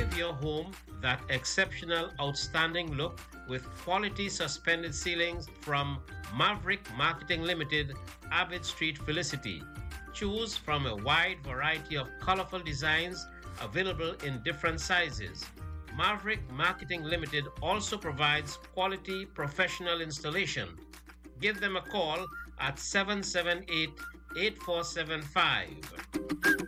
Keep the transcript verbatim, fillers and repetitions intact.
Give your home that exceptional, outstanding look with quality suspended ceilings from Maverick Marketing Limited, Abbott Street, Felicity. Choose from a wide variety of colorful designs available in different sizes. Maverick Marketing Limited also provides quality professional installation. Give them a call at seven seven eight, eight four seven five.